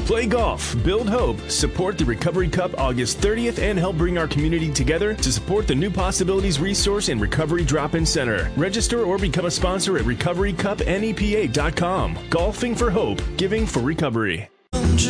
Play golf, build hope, support the Recovery Cup August 30th, and help bring our community together to support the New Possibilities Resource and Recovery Drop-In Center. Register or become a sponsor at recoverycupnepa.com. Golfing for hope, giving for recovery.